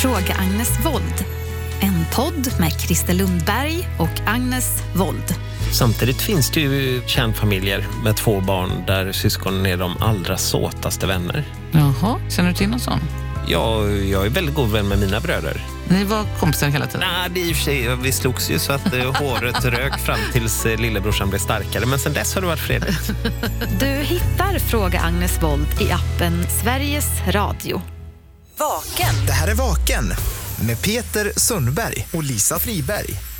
Fråga Agnes Wold. En podd med Christer Lundberg och Agnes Wold. Samtidigt finns det ju kärnfamiljer med 2 barn där syskonen är de allra såtaste vänner. Jaha, känner du till någon sån? Ja, jag är väldigt god vän med mina bröder. Ni var kompisar hela tiden? Nej, det är i och för sig, vi slogs ju så att håret rök fram tills lillebrorsan blev starkare. Men sen dess har det varit fredligt. Du hittar Fråga Agnes Wold i appen Sveriges Radio. Vaken. Det här är Vaken med Peter Sundberg och Lisa Friberg.